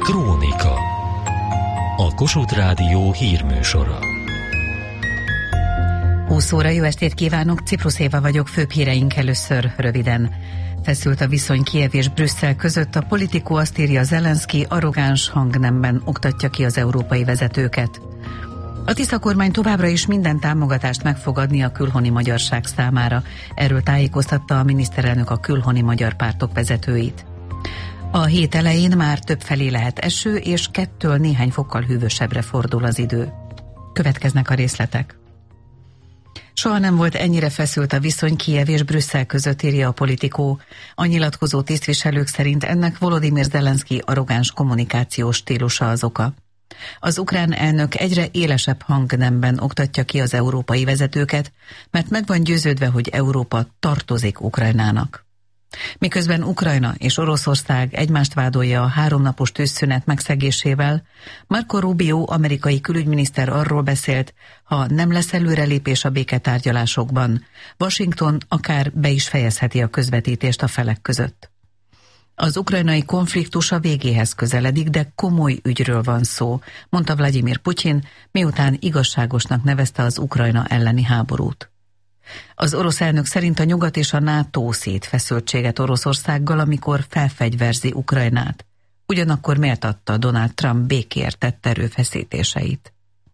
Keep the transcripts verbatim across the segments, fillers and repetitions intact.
Krónika. A Kossuth Rádió hírműsora. húsz óra, jó estét kívánok, Ciprus Éva vagyok, főbb híreink először röviden. Feszült a viszony Kijev és Brüsszel között, a Politico azt írja, Zelenszky arrogáns hangnemben oktatja ki az európai vezetőket. A Tisza kormány továbbra is minden támogatást meg fog adni a külhoni magyarság számára. Erről tájékoztatta a miniszterelnök a külhoni magyar pártok vezetőit. A hét elején már többfelé lehet eső, és kettől néhány fokkal hűvösebbre fordul az idő. Következnek a részletek. Soha nem volt ennyire feszült a viszony Kijev és Brüsszel között, írja a Politico. A nyilatkozó tisztviselők szerint ennek Volodymyr Zelenszky arrogáns kommunikációs stílusa az oka. Az ukrán elnök egyre élesebb hangnemben oktatja ki az európai vezetőket, mert meg van győződve, hogy Európa tartozik Ukrajnának. Miközben Ukrajna és Oroszország egymást vádolja a háromnapos tűzszünet megszegésével, Marco Rubio amerikai külügyminiszter arról beszélt, ha nem lesz előrelépés a béketárgyalásokban, Washington akár be is fejezheti a közvetítést a felek között. Az ukrajnai konfliktus a végéhez közeledik, de komoly ügyről van szó, mondta Vladimir Putyin, miután igazságosnak nevezte az Ukrajna elleni háborút. Az orosz elnök szerint a nyugat és a NATO szét feszültséget Oroszországgal, amikor felfegyverzi Ukrajnát. Ugyanakkor méltatta Donald Trump békért tett erőfeszítéseit.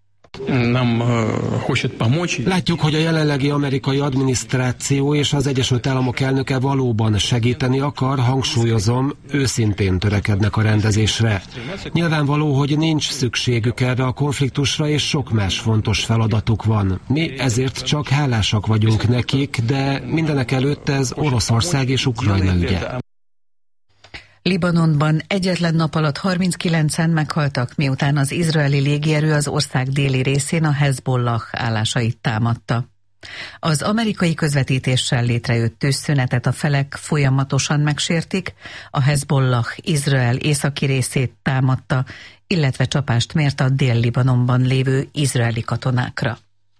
Látjuk, hogy a jelenlegi amerikai adminisztráció és az Egyesült Államok elnöke valóban segíteni akar, hangsúlyozom, őszintén törekednek a rendezésre. Nyilvánvaló, hogy nincs szükségük erre a konfliktusra, és sok más fontos feladatuk van. Mi ezért csak hálásak vagyunk nekik, de mindenek előtt ez Oroszország és Ukrajna ügye. Libanonban egyetlen nap alatt harminckilencen meghaltak, miután az izraeli légierő az ország déli részén a Hezbollah állásait támadta. Az amerikai közvetítéssel létrejött tűzszünetet a felek folyamatosan megsértik, a Hezbollah Izrael északi részét támadta, illetve csapást mért a Dél-Libanonban lévő izraeli katonákra.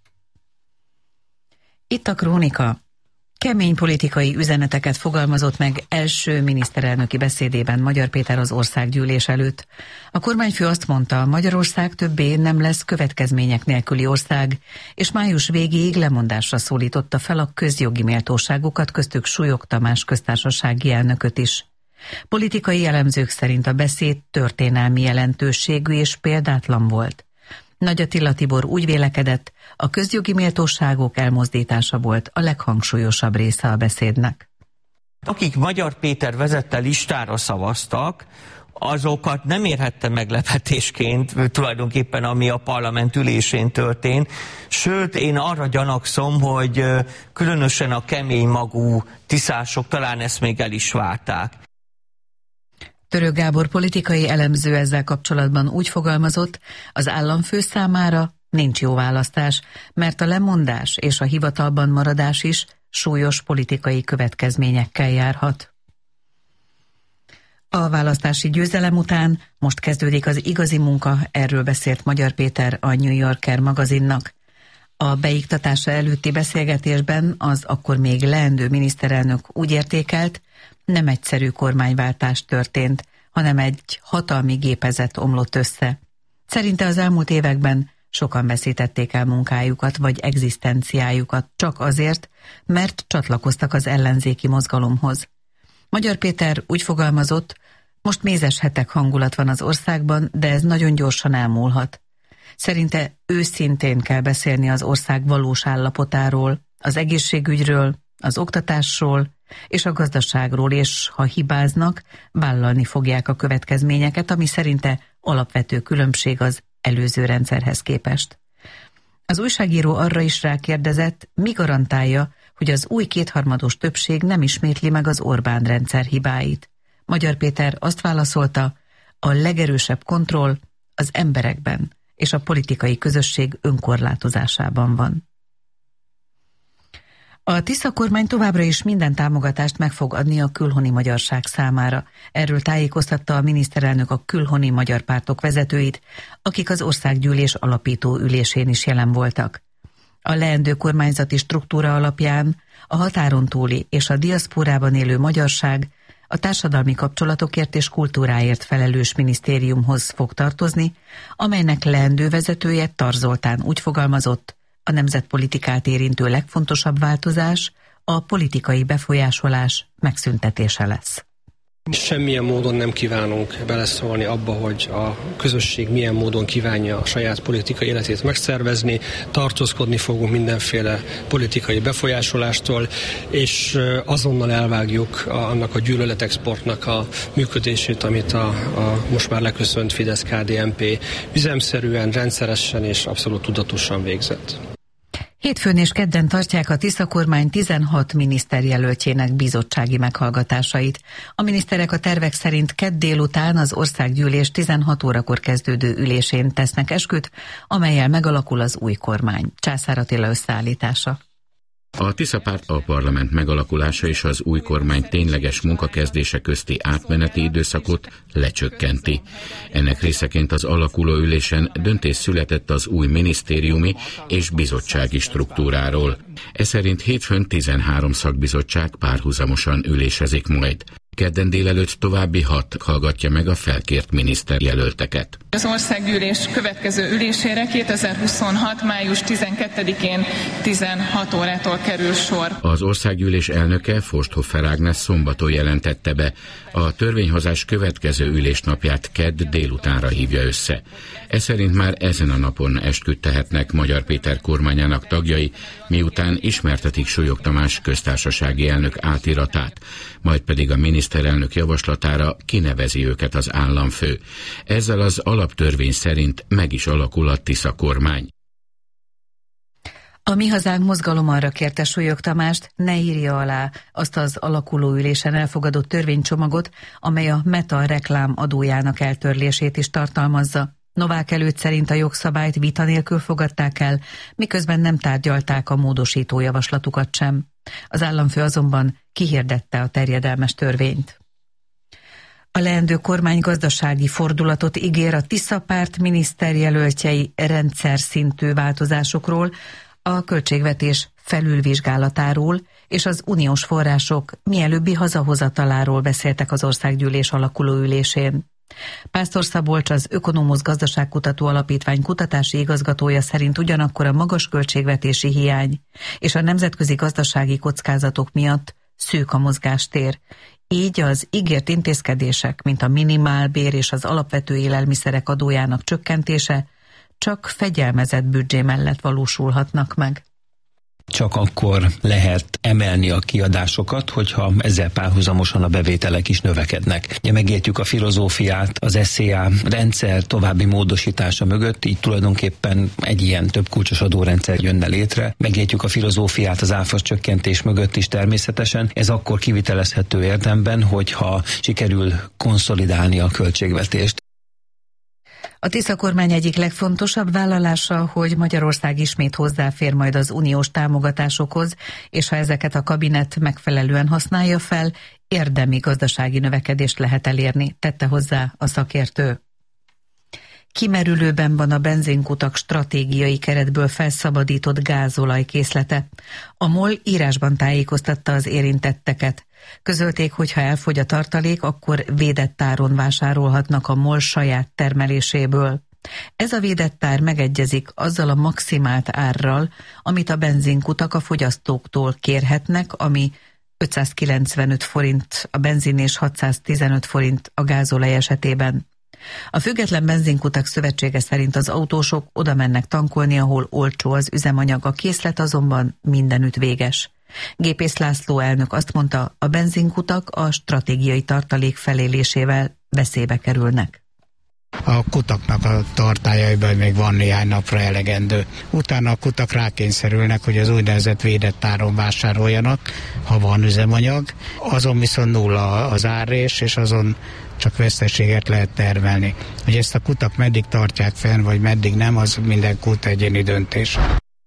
Itt a Krónika. Kemény politikai üzeneteket fogalmazott meg első miniszterelnöki beszédében Magyar Péter az országgyűlés előtt. A kormányfő azt mondta, Magyarország többé nem lesz következmények nélküli ország, és május végéig lemondásra szólította fel a közjogi méltóságokat, köztük Súlyog Tamás köztársasági elnököt is. Politikai elemzők szerint a beszéd történelmi jelentőségű és példátlan volt. Nagy Attila Tibor úgy vélekedett, a közjogi méltóságok elmozdítása volt a leghangsúlyosabb része a beszédnek. Akik Magyar Péter vezette listára szavaztak, azokat nem érhette meglepetésként tulajdonképpen, ami a parlament ülésén történt. Sőt, én arra gyanakszom, hogy különösen a kemény magú tiszások talán ezt még el is várták. Török Gábor politikai elemző ezzel kapcsolatban úgy fogalmazott, az államfő számára nincs jó választás, mert a lemondás és a hivatalban maradás is súlyos politikai következményekkel járhat. A választási győzelem után most kezdődik az igazi munka, erről beszélt Magyar Péter a New Yorker magazinnak. A beiktatása előtti beszélgetésben az akkor még leendő miniszterelnök úgy értékelt, nem egyszerű kormányváltás történt, hanem egy hatalmi gépezet omlott össze. Szerinte az elmúlt években sokan veszítették el munkájukat vagy egzisztenciájukat csak azért, mert csatlakoztak az ellenzéki mozgalomhoz. Magyar Péter úgy fogalmazott, most mézes hetek hangulat van az országban, de ez nagyon gyorsan elmúlhat. Szerinte őszintén kell beszélni az ország valós állapotáról, az egészségügyről, az oktatásról és a gazdaságról, és ha hibáznak, vállalni fogják a következményeket, ami szerinte alapvető különbség az előző rendszerhez képest. Az újságíró arra is rákérdezett, mi garantálja, hogy az új kétharmados többség nem ismétli meg az Orbán rendszer hibáit. Magyar Péter azt válaszolta, a legerősebb kontroll az emberekben és a politikai közösség önkorlátozásában van. A Tisza kormány továbbra is minden támogatást meg fog adni a külhoni magyarság számára. Erről tájékoztatta a miniszterelnök a külhoni magyar pártok vezetőit, akik az országgyűlés alapító ülésén is jelen voltak. A leendő kormányzati struktúra alapján a határon túli és a diaszpórában élő magyarság a társadalmi kapcsolatokért és kultúráért felelős minisztériumhoz fog tartozni, amelynek leendő vezetője Tar Zoltán úgy fogalmazott, a nemzetpolitikát érintő legfontosabb változás a politikai befolyásolás megszüntetése lesz. Semmilyen módon nem kívánunk beleszólni abba, hogy a közösség milyen módon kívánja a saját politikai életét megszervezni, tartózkodni fogunk mindenféle politikai befolyásolástól, és azonnal elvágjuk annak a gyűlöletexportnak a működését, amit a, a most már leköszönt Fidesz-ká dé en pé üzemszerűen, rendszeresen és abszolút tudatosan végzett. Hétfőn és kedden tartják a Tisza kormány tizenhat miniszterjelöltjének bizottsági meghallgatásait. A miniszterek a tervek szerint kedd délután az országgyűlés tizenhat órakor kezdődő ülésén tesznek esküt, amellyel megalakul az új kormány. Császár Attila összeállítása. A Tisza párt a parlament megalakulása és az új kormány tényleges munkakezdése közti átmeneti időszakot lecsökkenti. Ennek részeként az alakuló ülésen döntés született az új minisztériumi és bizottsági struktúráról. Ez szerint hétfőn tizenhárom szakbizottság párhuzamosan ülésezik majd. Kedden délelőtt további hat hallgatja meg a felkért miniszterjelölteket. Az országgyűlés következő ülésére kétezer-huszonhat. május tizenkettedikén tizenhat órától kerül sor. Az országgyűlés elnöke, Forsthoffer Ágnes szombaton jelentette be, a törvényhozás következő ülésnapját kedd délutánra hívja össze. Ez szerint már ezen a napon esküt tehetnek Magyar Péter kormányának tagjai, miután ismertetik Súlyog Tamás köztársasági elnök átiratát, majd pedig a miniszterelnök javaslatára kinevezi őket az államfő. Ezzel az alaptörvény szerint meg is alakul a Tisza kormány. A Mi Hazánk mozgalom arra kérte Súlyog Tamást, ne írja alá azt az alakuló ülésen elfogadott törvénycsomagot, amely a Meta reklám adójának eltörlését is tartalmazza. Novák előtt szerint a jogszabályt vita nélkül fogadták el, miközben nem tárgyalták a módosító javaslatukat sem. Az államfő azonban kihirdette a terjedelmes törvényt. A leendő kormány gazdasági fordulatot ígér a Tisza párt miniszterjelöltjei rendszer szintű változásokról, a költségvetés felülvizsgálatáról és az uniós források mielőbbi hazahozataláról beszéltek az országgyűlés alakuló ülésén. Pásztor Szabolcs, az Ökonomusz Gazdaságkutató Alapítvány kutatási igazgatója szerint ugyanakkor a magas költségvetési hiány és a nemzetközi gazdasági kockázatok miatt szűk a mozgástér. Így az ígért intézkedések, mint a minimálbér és az alapvető élelmiszerek adójának csökkentése csak fegyelmezett büdzsé mellett valósulhatnak meg. Csak akkor lehet emelni a kiadásokat, hogyha ezzel párhuzamosan a bevételek is növekednek. Ugye megértjük a filozófiát, az es zé á rendszer további módosítása mögött, így tulajdonképpen egy ilyen több kulcsos adórendszer jönne létre. Megértjük a filozófiát az áfa csökkentés mögött is természetesen. Ez akkor kivitelezhető érdemben, hogyha sikerül konszolidálni a költségvetést. A Tisza kormány egyik legfontosabb vállalása, hogy Magyarország ismét hozzáfér majd az uniós támogatásokhoz, és ha ezeket a kabinet megfelelően használja fel, érdemi gazdasági növekedést lehet elérni, tette hozzá a szakértő. Kimerülőben van a benzinkutak stratégiai keretből felszabadított gázolaj készlete. A MOL írásban tájékoztatta az érintetteket. Közölték, hogy ha elfogy a tartalék, akkor védett áron vásárolhatnak a MOL saját termeléséből. Ez a védett ár megegyezik azzal a maximált árral, amit a benzinkutak a fogyasztóktól kérhetnek, ami ötszázkilencvenöt forint a benzin és hatszáztizenöt forint a gázolaj esetében. A Független Benzinkutak Szövetsége szerint az autósok oda mennek tankolni, ahol olcsó az üzemanyag, a készlet azonban mindenütt véges. Gépész László elnök azt mondta, a benzinkutak a stratégiai tartalék felélésével veszélybe kerülnek. A kutaknak a tartályaiban még van néhány napra elegendő. Utána a kutak rákényszerülnek, hogy az úgynevezett védett áron vásároljanak, ha van üzemanyag. Azon viszont nulla az árrés, és azon csak veszteséget lehet termelni. Hogy ezt a kutak meddig tartják fenn, vagy meddig nem, az minden kút egyéni döntés.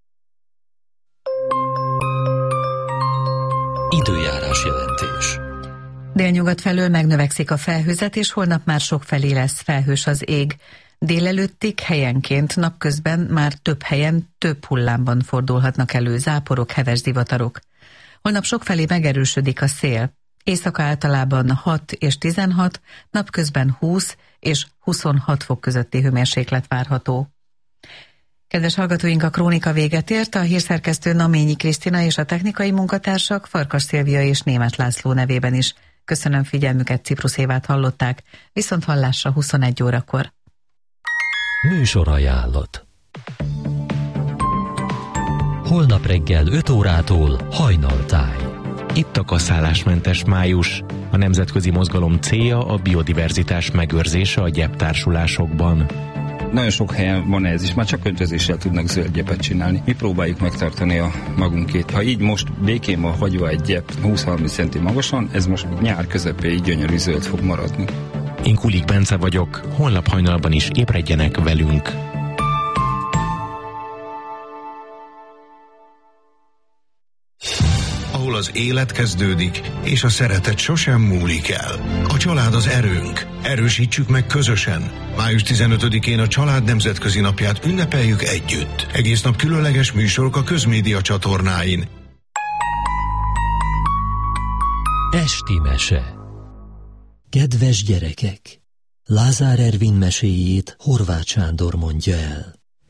Időjárás jelentés. Délnyugat felől megnövekszik a felhőzet, és holnap már sokfelé lesz felhős az ég. Délelőttig helyenként, napközben már több helyen több hullámban fordulhatnak elő záporok, heves zivatarok. Holnap sokfelé megerősödik a szél, Éjszaka általában hat és tizenhat, napközben húsz és huszonhat fok közötti hőmérséklet várható. Kedves hallgatóink, a krónika véget ért, a hírszerkesztő Naményi Krisztina és a technikai munkatársak Farkas Szilvia és Németh László nevében is. Köszönöm figyelmüket, Ciprusz Évát hallották, viszont hallásra huszonegy órakor. Műsorajánlat. Holnap reggel öt órától Hajnaltáj. Itt a kaszálásmentes május. A nemzetközi mozgalom célja a biodiverzitás megőrzése a gyeptársulásokban. Nagyon sok helyen van ez is, már csak öntözéssel tudnak zöld gyepet csinálni. Mi próbáljuk megtartani a magunkét. Ha így most békén van hagyva egy gyep húsz-harminc centi magasan, ez most nyár közepéig gyönyörű zöld fog maradni. Én Kulik Bence vagyok, holnap hajnalban is ébredjenek velünk. Ahol az élet kezdődik, és a szeretet sosem múlik el. A család az erőnk. Erősítsük meg közösen. május tizenötödikén a Család Nemzetközi Napját ünnepeljük együtt. Egész nap különleges műsorok a közmédia csatornáin. Esti mese. Kedves gyerekek! Lázár Ervin meséjét Horváth Sándor mondja el.